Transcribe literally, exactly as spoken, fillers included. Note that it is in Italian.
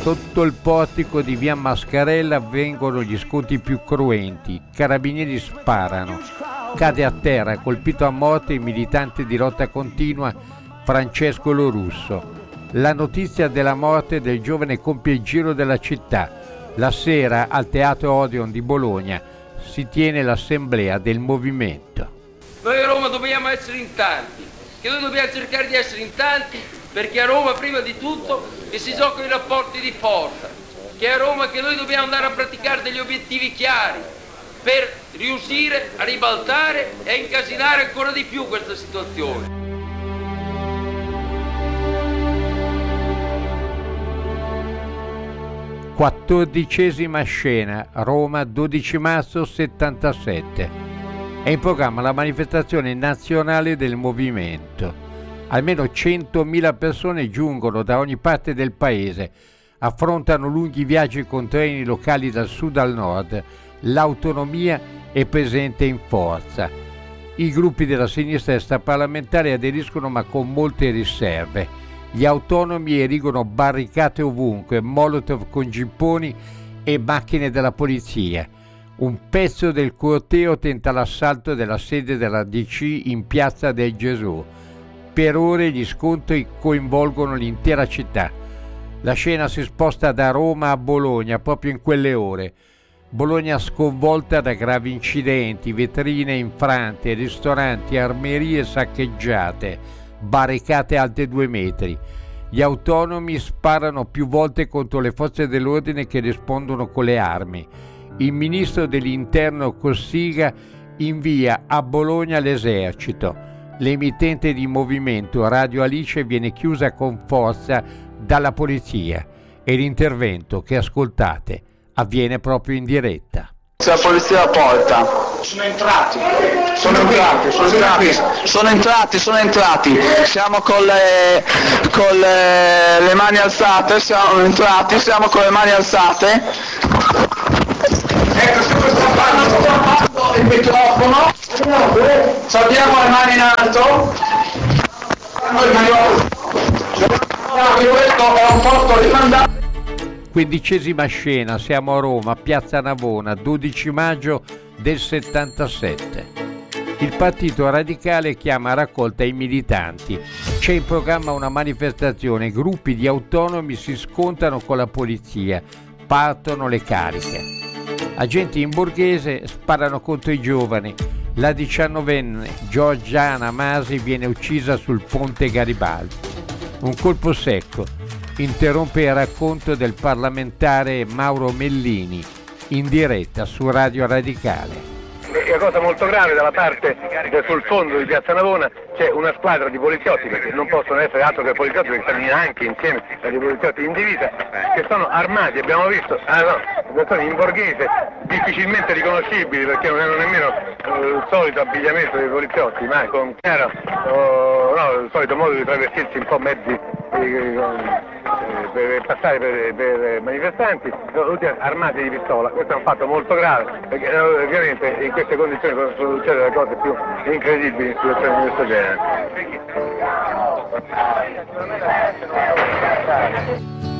Sotto il portico di via Mascarella avvengono gli scontri più cruenti. I carabinieri sparano. Cade a terra, colpito a morte, il militante di Lotta Continua Francesco Lorusso. La notizia della morte del giovane compie il giro della città. La sera al Teatro Odeon di Bologna si tiene l'assemblea del movimento. Noi a Roma dobbiamo essere in tanti, che noi dobbiamo cercare di essere in tanti, perché a Roma prima di tutto che si giocano i rapporti di forza, che a Roma che noi dobbiamo andare a praticare degli obiettivi chiari per riuscire a ribaltare e a incasinare ancora di più questa situazione. Quattordicesima scena, Roma, dodici marzo settantasette. È in programma la manifestazione nazionale del movimento. Almeno centomila persone giungono da ogni parte del paese, affrontano lunghi viaggi con treni locali dal sud al nord. L'autonomia è presente in forza. I gruppi della sinistra extraparlamentare aderiscono ma con molte riserve. Gli autonomi erigono barricate ovunque, molotov con gipponi e macchine della polizia. Un pezzo del corteo tenta l'assalto della sede della D C in Piazza del Gesù. Per ore gli scontri coinvolgono l'intera città. La scena si sposta da Roma a Bologna proprio in quelle ore. Bologna sconvolta da gravi incidenti, vetrine infrante, ristoranti, armerie saccheggiate, barricate alte due metri. Gli autonomi sparano più volte contro le forze dell'ordine che rispondono con le armi. Il ministro dell'Interno Cossiga invia a Bologna l'esercito. L'emittente di movimento Radio Alice viene chiusa con forza dalla polizia e l'intervento che ascoltate avviene proprio in diretta. Se la polizia la porta. Sono entrati. Sono entrati, sono entrati, sono entrati, sono entrati. Siamo con le con le, le mani alzate, siamo entrati, siamo con le mani alzate. Ecco, stiamo stampando il microfono. Salviamo le mani in alto. Questo è un posto rimandato. Quindicesima scena, siamo a Roma, Piazza Navona, dodici maggio del settantasette. Il partito radicale chiama a raccolta i militanti. C'è in programma una manifestazione, gruppi di autonomi si scontrano con la polizia, partono le cariche. Agenti in borghese sparano contro i giovani. La diciannovenne Giorgiana Masi viene uccisa sul ponte Garibaldi. Un colpo secco interrompe il racconto del parlamentare Mauro Mellini in diretta su Radio Radicale. È una cosa molto grave dalla parte del, sul fondo di Piazza Navona c'è una squadra di poliziotti, perché non possono essere altro che poliziotti, perché stanno anche insieme agli poliziotti in divisa, che sono armati, abbiamo visto, ah no, persone in borghese difficilmente riconoscibili, perché non hanno nemmeno uh, il solito abbigliamento dei poliziotti, ma con chiaro uh, no, il solito modo di travestirsi un po' mezzi eh, per passare per, per manifestanti, tutti armati di pistola. Questo è un fatto molto grave, perché ovviamente in queste condizioni possono succedere le cose più incredibili in situazioni di questo genere.